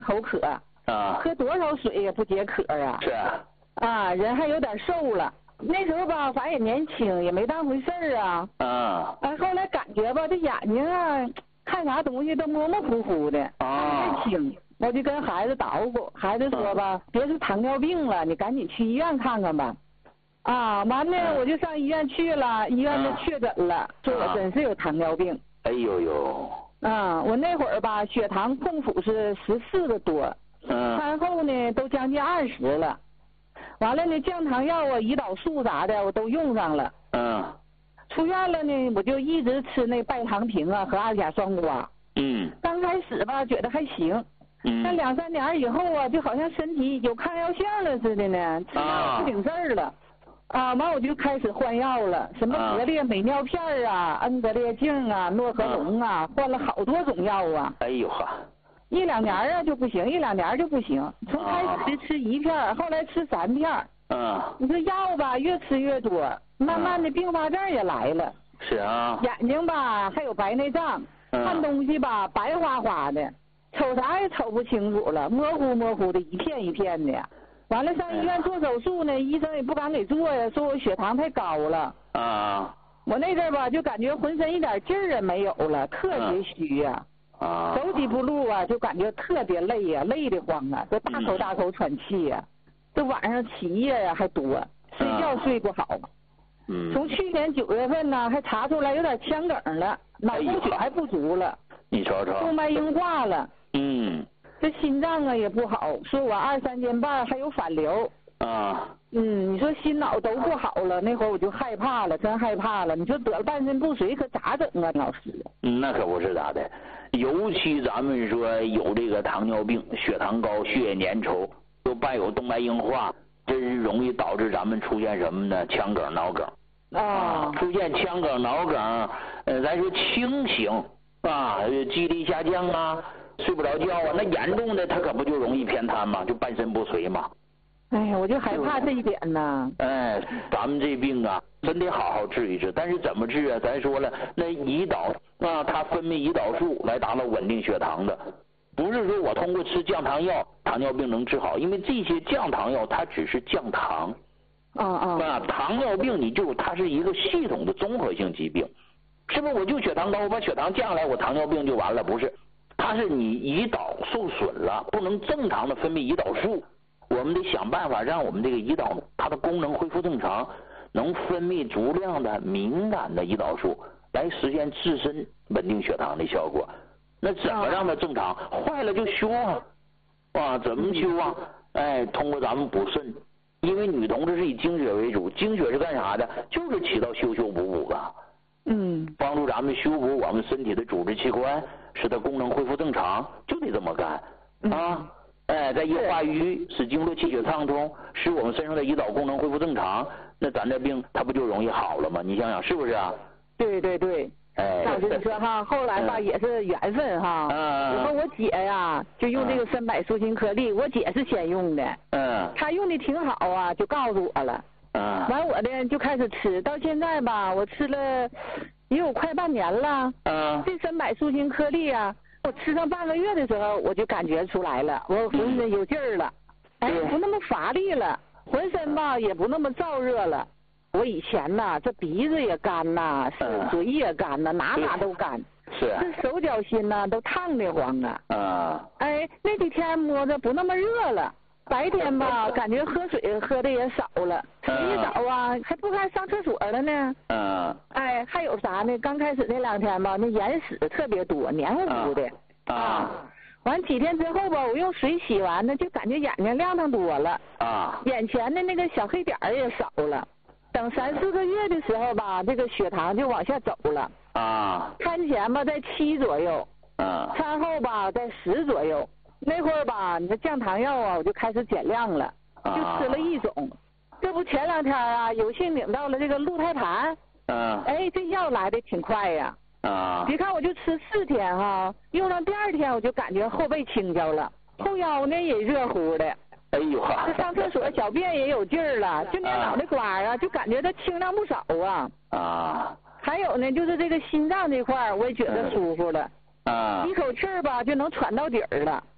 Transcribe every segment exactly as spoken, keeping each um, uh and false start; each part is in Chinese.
口渴。 啊。 喝多少水也不解渴啊。 是啊。 啊，人还有点瘦了。那时候吧，反正也年轻，也没当回事儿啊。 啊。 哎，后来感觉吧，这眼睛啊，看啥东西都模模糊糊的，看不太清。我就跟孩子捣鼓，孩子说吧，啊、别是糖尿病了，你赶紧去医院看看吧。啊，完了、啊、我就上医院去了，医院就确诊了，啊、说我真是有糖尿病。 哎呦呦。 啊，我那会儿吧，血糖控府是十四个多， 嗯， 餐后呢都将近二十了。完了呢，降糖药啊、胰岛素啥的我都用上了。 嗯。 出院了呢，我就一直吃那拜糖平啊和二甲双胍。 嗯。 刚开始吧，觉得还行。 嗯。 那两三年以后啊，就好像身体有抗药性了似的呢，吃药不顶事儿了。啊，完我就开始换药了，什么格列美尿片啊、恩格列净啊、诺和龙啊，换了好多种药啊。 哎呦呵。 一两年啊就不行，一两年就不行。从开始吃一片，后来吃三片。 嗯。 你说药吧，越吃越多，慢慢的并发症也来了。 是啊。 眼睛吧还有白内障，看东西吧白花花的，瞅啥也瞅不清楚了，模糊模糊的，一片一片的。完了上医院做手术呢，医生也不敢给做呀，说我血糖太高了。 啊。 我那阵儿吧就感觉浑身一点劲儿也没有了，特别虚呀。 啊。 走几步路啊就感觉特别累呀，累得慌啊，都大口大口喘气呀。这晚上起夜呀还多，睡觉睡不好。 嗯。 从去年九月份呢，还查出来有点腔梗了，脑供血还不足了。 你瞅瞅。 动脉硬化了。 嗯。 这心脏啊也不好，说我二三斤半还有反流。 啊。 嗯，你说心脑都不好了，那会儿我就害怕了，真害怕了。你说得了半身不遂可咋整啊，老师？ 嗯，那可不是咋的，尤其咱们说有这个糖尿病、血糖高、血液粘稠，又伴有动脉硬化，这是容易导致咱们出现什么呢？腔梗、脑梗。 啊。 出现腔梗、脑梗，呃，咱说轻型啊，记忆力下降啊，睡不着觉啊，那严重的他可不就容易偏瘫嘛，就半身不遂嘛。 哎呀，我就害怕这一点呢。 哎，咱们这病啊，真得好好治一治。但是怎么治啊？咱说了，那胰岛啊，它分泌胰岛素来达到稳定血糖的，不是说我通过吃降糖药，糖尿病能治好，因为这些降糖药它只是降糖。 啊啊。 啊，糖尿病你就它是一个系统的综合性疾病，是不是？我就血糖高，我把血糖降下来，我糖尿病就完了？不是，它是你胰岛受损了，不能正常的分泌胰岛素。我们得想办法让我们这个胰岛它的功能恢复正常，能分泌足量的敏感的胰岛素，来实现自身稳定血糖的效果。那怎么让它正常？坏了就修啊，啊，怎么修啊？哎，通过咱们补肾，因为女同志是以经血为主，经血是干啥的？就是起到修修补补的。 嗯。 帮助咱们修补我们身体的组织器官，使它功能恢复正常，就得这么干啊。嗯，哎，在液化瘀，使经络气血畅通，使我们身上的胰岛功能恢复正常，那咱这病它不就容易好了吗？你想想是不是啊？ 对对对。 哎， 老师你说哈，后来吧、嗯、也是缘分哈。嗯。我和我姐呀，就用这个三百舒心颗粒，我姐是先用的。嗯。她用的挺好啊，就告诉我了。嗯。完我呢就开始吃，到现在吧，我吃了也有快半年了。嗯。这三百舒心颗粒啊。我吃上半个月的时候，我就感觉出来了，我浑身有劲儿了，哎，不那么乏力了，浑身吧也不那么燥热了。我以前呐，这鼻子也干呐，是嘴也干呐，哪哪都干， 是， 这手脚心呐都烫得慌啊。 啊。哎， 那几天摸着不那么热了。白天吧，感觉喝水喝的也少了，洗澡啊，还不该上厕所了呢。嗯。哎，还有啥呢？刚开始那两天吧，那眼屎特别多，黏糊糊的。啊。啊完几天之后吧，我用水洗完呢，就感觉眼睛亮堂多了。啊。眼前的那个小黑点儿也少了。等三四个月的时候吧，这个血糖就往下走了。啊。餐前吧在七左右。嗯。餐后吧在十左右。那会儿吧，你这降糖药啊，我就开始减量了，就吃了一种。啊、这不前两天啊，有幸领到了这个鹿胎盘。嗯。哎，这药来的挺快呀。啊。别看我就吃四天哈、啊，用上第二天我就感觉后背轻巧了，后腰呢也热乎的。 哎呦哈！ 这上厕所小便也有劲儿了，就连脑袋瓜啊，就感觉它清亮不少啊。啊。还有呢，就是这个心脏这块儿，我也觉得舒服了。啊。一口气儿吧，就能喘到底儿了。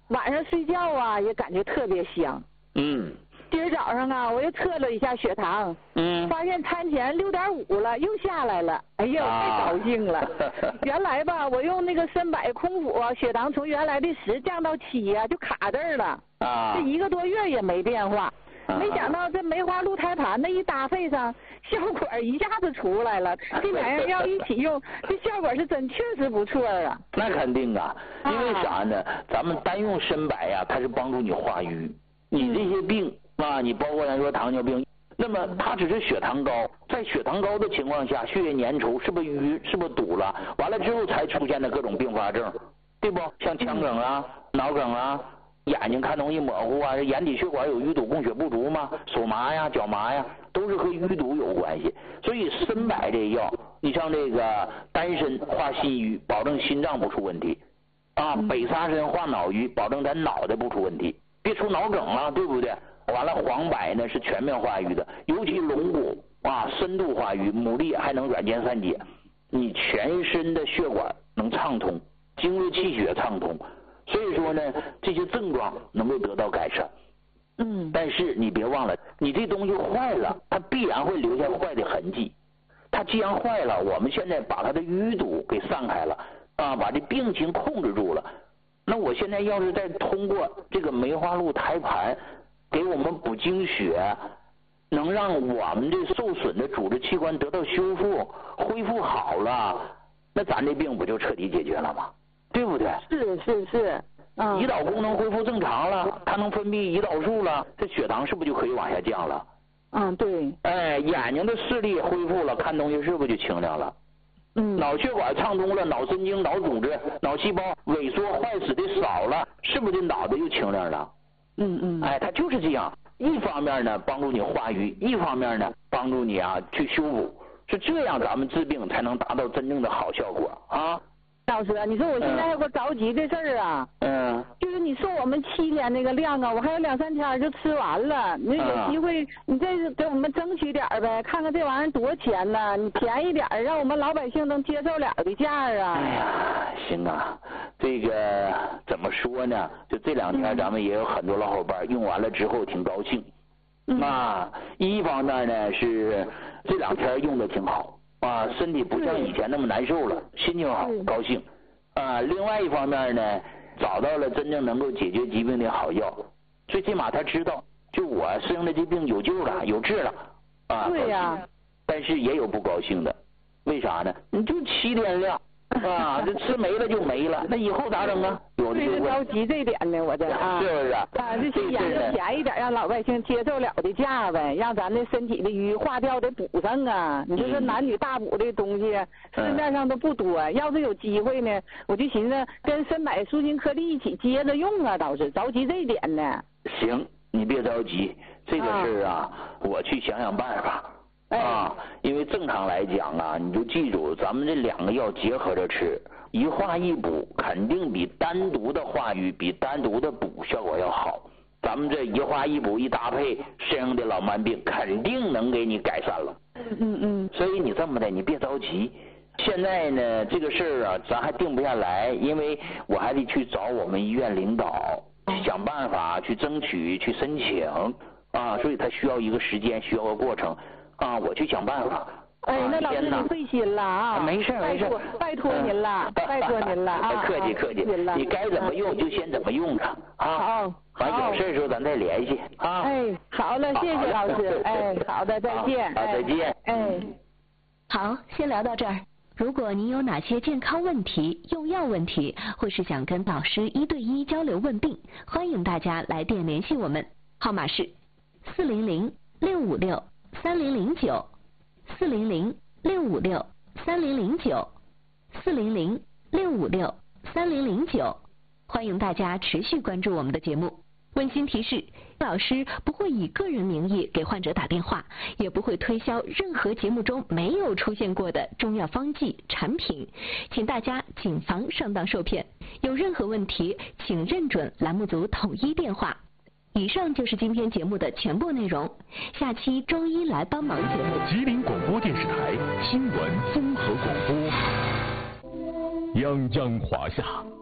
晚上睡觉啊也感觉特别香。 嗯。 今儿早上啊，我又测了一下血糖，嗯，发现餐前六点五了，又下来了。哎呀，太高兴了！啊、原来吧，我用那个参柏空腹，血糖从原来的十降到七呀、啊，就卡这儿了。啊，这一个多月也没变化。啊、没想到这梅花鹿胎盘那一搭配上，效果一下子出来了。这两样药一起用，这效果是真确实不错啊。 那肯定啊，因为啥呢？咱们单用参柏呀，它是帮助你化瘀，你这些病。啊，你包括咱说糖尿病，那么它只是血糖高，在血糖高的情况下，血液粘稠，是不是淤，是不是堵了？完了之后才出现的各种并发症，对不？像腔梗啊、脑梗啊、眼睛看东西模糊啊，眼底血管有淤堵、供血不足嘛，手麻呀、脚麻呀，都是和淤堵有关系。所以参柏这药，你像这个丹参化心瘀，保证心脏不出问题；啊，北沙参化脑瘀，保证咱脑袋不出问题，别出脑梗了，对不对？完了，黄柏呢是全面化瘀的，尤其龙骨啊深度化瘀，牡蛎还能软坚散解，你全身的血管能畅通，经络气血畅通，所以说呢，这些症状能够得到改善。嗯，但是你别忘了，你这东西坏了，它必然会留下坏的痕迹。它既然坏了，我们现在把它的淤堵给散开了啊，把这病情控制住了。那我现在要是再通过这个梅花鹿胎盘给我们补精血，能让我们这受损的组织器官得到修复、恢复好了，那咱这病不就彻底解决了吗？对不对？ 是是是，嗯， 胰岛功能恢复正常了，它能分泌胰岛素了，这血糖是不是就可以往下降了？ 嗯，对。 哎，眼睛的视力恢复了，看东西是不是就清亮了？嗯。脑血管畅通了，脑神经、脑组织、脑细胞萎缩坏死的少了，是不是这脑袋就清亮了？嗯嗯，哎，它就是这样，一方面呢帮助你化瘀，一方面呢帮助你啊去修补，是这样咱们治病才能达到真正的好效果啊。 老师，你说我现在有个着急的事儿啊，嗯，就是你说我们七天那个量啊，我还有两三天就吃完了，你有机会你再给我们争取点呗，看看这玩意儿多钱呢？你便宜点，让我们老百姓能接受了的价啊。 哎呀，行啊，这个怎么说呢？就这两天咱们也有很多老伙伴用完了之后挺高兴，嗯、啊，一方面呢是这两天用的挺好。啊，身体不像以前那么难受了，心情好，高兴。啊，另外一方面呢，找到了真正能够解决疾病的好药，最起码他知道，就我生的这病有救了，有治了。啊， 对呀、啊。 但是也有不高兴的，为啥呢？你就七天量。啊，这吃没了就没了，那以后咋整啊？有的就着急这点呢，我这啊， 是不是？ 啊，这些研究便宜点，让老百姓接受了的价呗，让咱的身体的瘀化掉得补上啊！你说这男女大补的东西，市面上都不多，嗯、要是有机会呢，我就寻思跟参柏舒筋颗粒一起接着用啊，倒是着急这一点呢。 行，你别着急，这个事儿啊，啊我去想想办法。啊，因为正常来讲啊，你就记住，咱们这两个药结合着吃，一化一补，肯定比单独的化瘀、比单独的补效果要好。咱们这一化一补一搭配，身上的老慢病肯定能给你改善了。 嗯嗯嗯。 所以你这么的，你别着急。现在呢，这个事儿啊，咱还定不下来，因为我还得去找我们医院领导，去想办法去争取、去申请啊，所以它需要一个时间，需要个过程。啊，我去想办法。 哎，那老师你费心了啊！ 没事没事， 拜托您了，拜托您了啊！ 客气客气，你该怎么用就先怎么用着啊！ 好， 完有事的时候咱再联系啊！ 哎，好了，谢谢老师。哎，好的，再见。 好，再见。 哎， 好，先聊到这儿。如果您有哪些健康问题、用药问题，或是想跟导师一对一交流问病，欢迎大家来电联系我们，号码是四零零六五六三零零九，四零零六五六三零零九，四零零六五六三零零九。欢迎大家持续关注我们的节目。温馨提示，老师不会以个人名义给患者打电话，也不会推销任何节目中没有出现过的中药方剂产品，请大家谨防上当受骗。有任何问题，请认准栏目组统一电话。以上就是今天节目的全部内容，下期周一来帮忙节目。 吉林广播电视台新闻综合广播，泱泱华夏，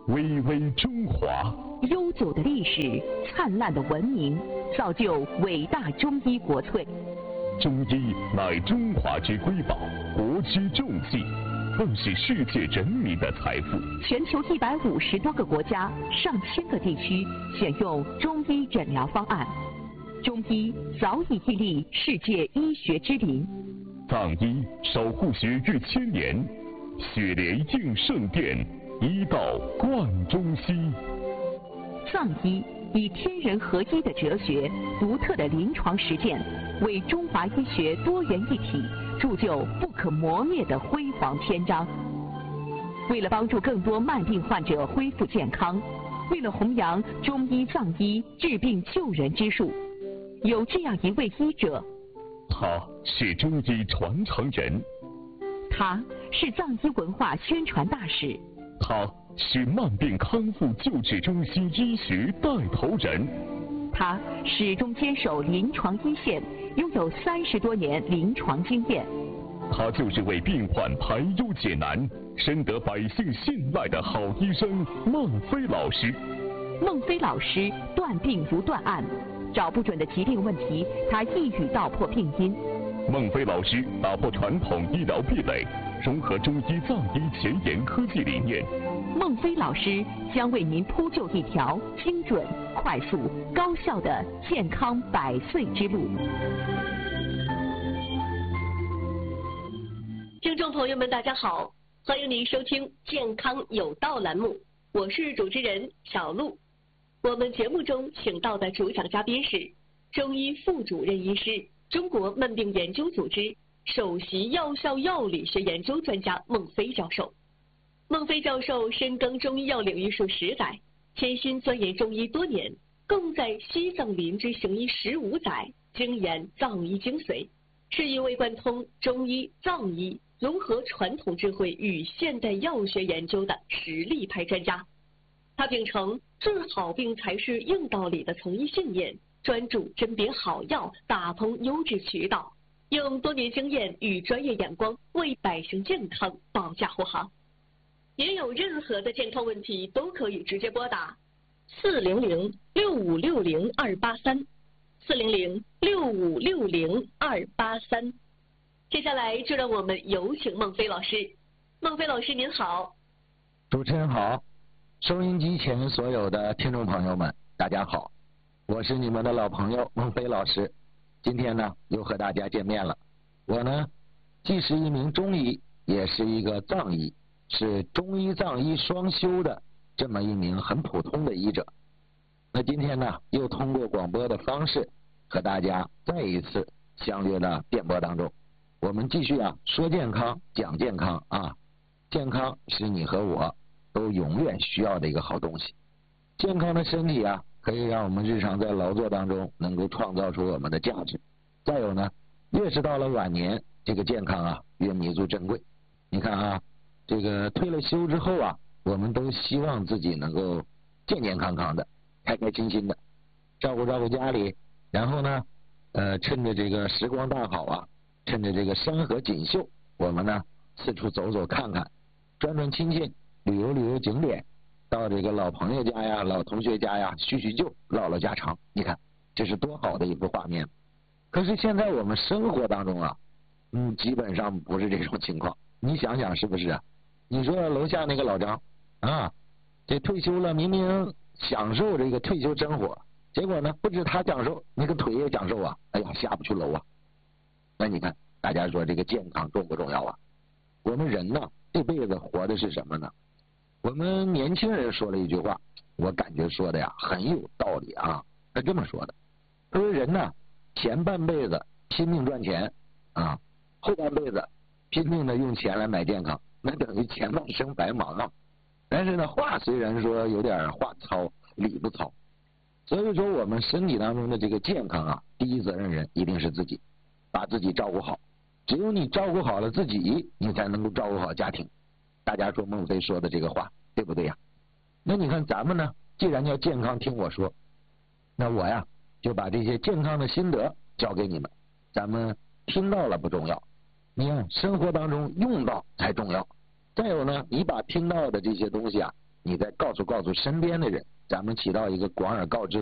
巍巍中华。 悠久的历史，灿烂的文明，造就伟大中医国粹。 中医乃中华之瑰宝，国之重器，更是世界人民的财富。 全球一百五十多个国家、上千个地区选用中医诊疗方案，中医早已屹立世界医学之林。 藏医守护学逾千年，雪莲应圣殿，医道贯中西。 藏医以天人合一的哲学、独特的临床实践，为中华医学多元一体铸就不可磨灭的辉煌篇章。为了帮助更多慢病患者恢复健康，为了弘扬中医藏医治病救人之术，有这样一位医者， 他是中医传承人， 他是藏医文化宣传大使， 他是慢病康复救治中心医学带头人， 他始终坚守临床一线，拥有三十多年临床经验。 他就是为病患排忧解难、深得百姓信赖的好医生孟非老师。 孟非老师断病如断案，找不准的疾病问题，他一语道破病因。 孟非老师打破传统医疗壁垒，融合中医藏医前沿科技理念。 孟非老师将为您铺就一条精准、快速、高效的健康百岁之路。 听众朋友们，大家好，欢迎您收听《健康有道》栏目，我是主持人小璐。我们节目中请到的主讲嘉宾是中医副主任医师、中国慢病研究组织首席药效药理学研究专家孟非教授。孟非教授深耕中医药领域数十载，潜心钻研中医多年，更在西藏林之行医十五载，精研藏医精髓，是一位贯通中医、藏医、融合传统智慧与现代药学研究的实力派专家。他秉承治好病才是硬道理的从医信念，专注甄别好药，打通优质渠道，用多年经验与专业眼光为百姓健康保驾护航。您有任何的健康问题都可以直接拨打四零零六五六零二八三，四零零六五六零二八三。接下来就让我们有请孟非老师。孟非老师您好。 主持人好，收音机前所有的听众朋友们大家好，我是你们的老朋友孟非老师。今天呢又和大家见面了。我呢既是一名中医，也是一个藏医，是中医藏医双修的这么一名很普通的医者。那今天呢又通过广播的方式和大家再一次相约到电波当中，我们继续啊说健康讲健康啊。健康是你和我都永远需要的一个好东西。健康的身体啊可以让我们日常在劳作当中能够创造出我们的价值。再有呢，越是到了晚年，这个健康啊越弥足珍贵。你看啊，这个退了休之后啊，我们都希望自己能够健健康康的，开开心心的，照顾照顾家里，然后呢，呃，趁着这个时光大好啊，趁着这个山河锦绣，我们呢四处走走看看，转转亲戚，旅游旅游景点，到这个老朋友家呀、老同学家呀叙叙旧、唠唠家常。你看，这是多好的一幅画面。可是现在我们生活当中啊，嗯，基本上不是这种情况。你想想是不是啊？你说楼下那个老张啊，这退休了，明明享受这个退休生活，结果呢，不止他享受，那个腿也享受啊！哎呀，下不去楼啊！那你看，大家说这个健康重不重要啊？我们人呢，这辈子活的是什么呢？我们年轻人说了一句话，我感觉说的呀很有道理啊。他这么说的，他说人呢，前半辈子拼命赚钱啊，后半辈子拼命的用钱来买健康，那等于前半生白忙啊。但是呢，话虽然说有点话糙理不糙，所以说我们身体当中的这个健康啊，第一责任人一定是自己，把自己照顾好。只有你照顾好了自己，你才能够照顾好家庭。大家说孟非说的这个话对不对呀？那你看咱们呢，既然要健康听我说，那我呀就把这些健康的心得教给你们。咱们听到了不重要，你看生活当中用到才重要。再有呢，你把听到的这些东西啊你再告诉告诉身边的人，咱们起到一个广而告之